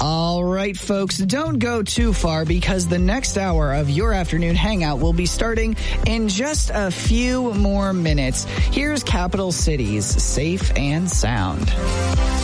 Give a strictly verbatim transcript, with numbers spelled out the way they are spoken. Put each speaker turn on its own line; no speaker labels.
All right, folks, don't go too far because the next hour of your afternoon hangout will be starting in just a few more minutes. Here's Capital Cities, Safe and Sound.